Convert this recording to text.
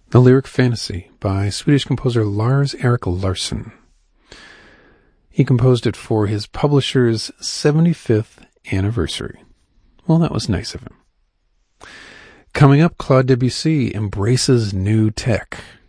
The Lyric Fantasy by Swedish composer Lars-Erik Larsson. He composed it for his publisher's 75th anniversary. Well, that was nice of him. Coming up, Claude Debussy embraces new tech.